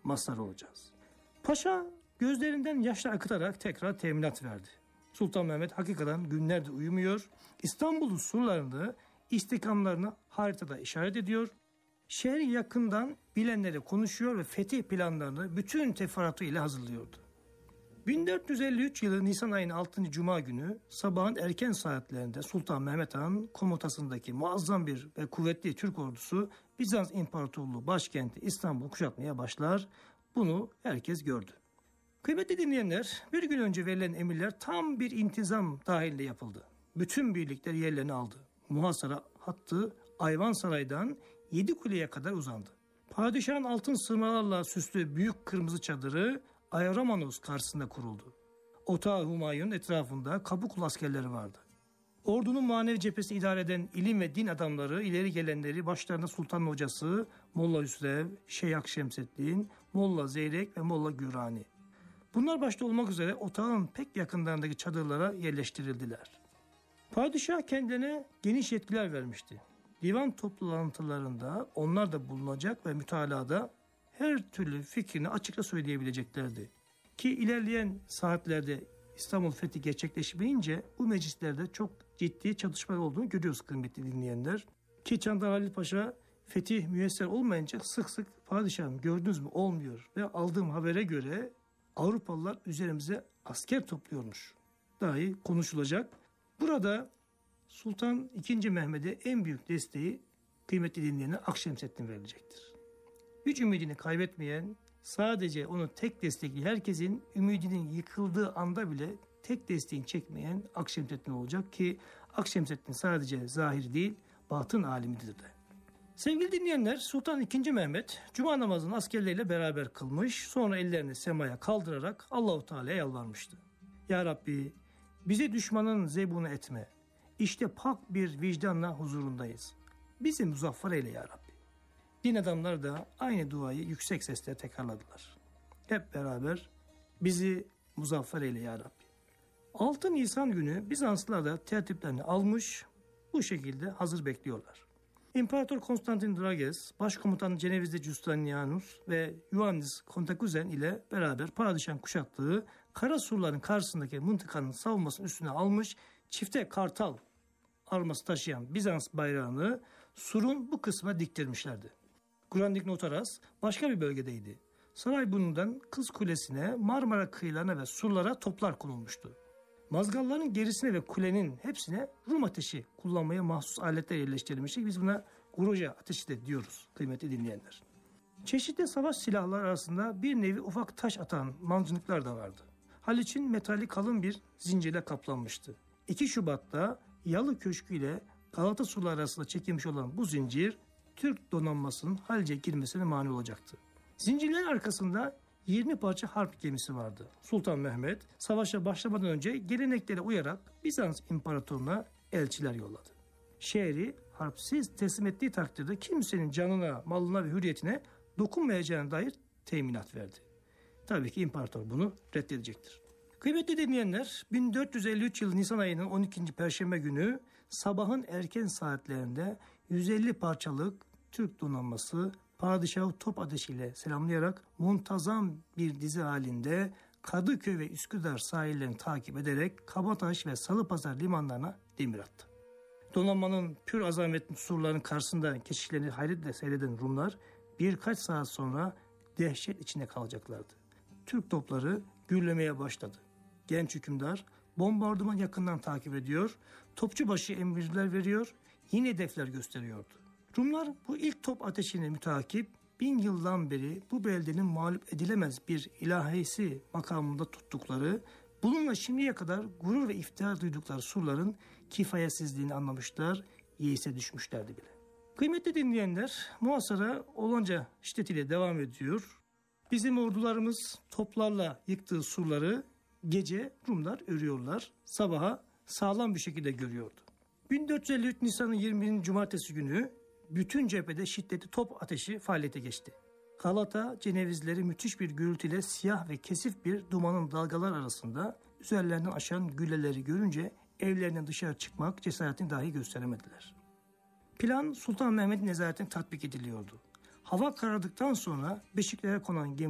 mazhar olacağız. Paşa gözlerinden yaşlar akıtarak tekrar teminat verdi. Sultan Mehmet hakikaten günlerdir uyumuyor. İstanbul'un surlarını, istikamlarını haritada işaret ediyor. Şehri yakından bilenlere konuşuyor ve fetih planlarını bütün teferruatıyla hazırlıyordu. 1453 yılı Nisan ayının 6. Cuma günü sabahın erken saatlerinde Sultan Mehmet Han komutasındaki muazzam bir ve kuvvetli Türk ordusu Bizans İmparatorluğu başkenti İstanbul'u kuşatmaya başlar. Bunu herkes gördü. Kıymetli dinleyenler, bir gün önce verilen emirler tam bir intizam dahilinde yapıldı. Bütün birlikler yerlerini aldı. Muhasara hattı Ayvansaray'dan Yedikule'ye kadar uzandı. Padişahın altın sırmalarla süslü büyük kırmızı çadırı Ayaramanos karşısında kuruldu. Otağı Humayun etrafında Kapıkulu askerleri vardı. Ordunun manevi cephesini idare eden ilim ve din adamları, ileri gelenleri, başlarında Sultan'ın hocası Molla Hüsrev, Şeyh Akşemseddin, Molla Zeyrek ve Molla Gürani. Bunlar başta olmak üzere otağın pek yakınlarındaki çadırlara yerleştirildiler. Padişah kendilerine geniş yetkiler vermişti. Divan toplantılarında onlar da bulunacak ve mütalada her türlü fikrini açıkça söyleyebileceklerdi. Ki ilerleyen saatlerde İstanbul fethi gerçekleşmeyince bu meclislerde çok ciddi çatışmalar olduğunu görüyoruz kıymetli dinleyenler. Ki Çandar Halil Paşa fetih müyesser olmayınca sık sık padişahım gördünüz mü olmuyor ve aldığım habere göre Avrupalılar üzerimize asker topluyormuş. Dahi konuşulacak. Burada Sultan II. Mehmet'e en büyük desteği kıymetli dinleyenler Akşemseddin verilecektir. Hiç ümidini kaybetmeyen, sadece onu tek destekli, herkesin ümidinin yıkıldığı anda bile tek desteğini çekmeyen Akşemseddin olacak ki Akşemseddin sadece zahir değil, batın alimidir de. Sevgili dinleyenler, Sultan II. Mehmet cuma namazını askerleriyle beraber kılmış, sonra ellerini semaya kaldırarak Allah-u Teala'ya yalvarmıştı. Ya Rabbi, bizi düşmanın zebunu etme. İşte pak bir vicdanla huzurundayız. Bizi muzaffer eyle ya Rabbi. Din adamları da aynı duayı yüksek sesle tekrarladılar. Hep beraber bizi muzaffer eyle ya Rabbi. 6 Nisan günü Bizanslılar da tertiplerini almış, bu şekilde hazır bekliyorlar. İmparator Konstantin Drages, Başkomutan Cenevizli Justinianus ve Ioannis Kontakuzen ile beraber padişahın kuşattığı Karasurların karşısındaki mıntıkanın savunmasının üstüne almış, çifte kartal arması taşıyan Bizans bayrağını surun bu kısmına diktirmişlerdi. Grundig Notaras başka bir bölgedeydi. Sarayburnu'ndan Kız Kulesi'ne, Marmara kıyılarına ve surlara toplar konulmuştu. Mazgalların gerisine ve kulenin hepsine Rum ateşi kullanmaya mahsus aletler yerleştirilmişti. Biz buna Guruja ateşi de diyoruz kıymetli dinleyenler. Çeşitli savaş silahları arasında bir nevi ufak taş atan mancınıklar da vardı. Haliç'in metali kalın bir zincirle kaplanmıştı. 2 Şubat'ta Yalı Köşkü ile Galata surları arasında çekilmiş olan bu zincir Türk donanmasının Haliç'e girmesine mani olacaktı. Zincirlerin arkasında 20 parça harp gemisi vardı. Sultan Mehmet savaşa başlamadan önce geleneklere uyarak Bizans İmparatorluğu'na elçiler yolladı. Şehri harpsiz teslim ettiği takdirde kimsenin canına, malına ve hürriyetine dokunmayacağına dair teminat verdi. Tabii ki imparator bunu reddedecektir. Kıymetli dinleyenler, 1453 yılı Nisan ayının 12. Perşembe günü sabahın erken saatlerinde 150 parçalık Türk donanması padişahı top ateşiyle selamlayarak muntazam bir dizi halinde Kadıköy ve Üsküdar sahillerini takip ederek Kabataş ve Salıpazarı limanlarına demir attı. Donanmanın pür azametli surların karşısında keşişlerini hayretle seyreden Rumlar birkaç saat sonra dehşet içinde kalacaklardı. Türk topları gürlemeye başladı. Genç hükümdar bombardıman yakından takip ediyor, topçubaşı emirler veriyor, yeni hedefler gösteriyordu. Rumlar bu ilk top ateşini mütakip 1000 yıldan beri bu beldenin mağlup edilemez bir ilahisi makamında tuttukları, bununla şimdiye kadar gurur ve iftihar duydukları surların kifayetsizliğini anlamışlar, yeise düşmüşlerdi bile. Kıymetli dinleyenler, muhasara olanca şiddetiyle devam ediyor. Bizim ordularımız toplarla yıktığı surları gece Rumlar örüyorlar, sabaha sağlam bir şekilde görüyordu. 1453 Nisan'ın 20. Cumartesi günü bütün cephede şiddetli top ateşi faaliyete geçti. Galata Cenevizleri müthiş bir gürültüyle siyah ve kesif bir dumanın dalgalar arasında üzerlerinden aşan gülleleri görünce evlerinden dışarı çıkmak cesaretini dahi gösteremediler. Plan Sultan Mehmet'in nezaretine tatbik ediliyordu. Hava karardıktan sonra beşiklere konan gemi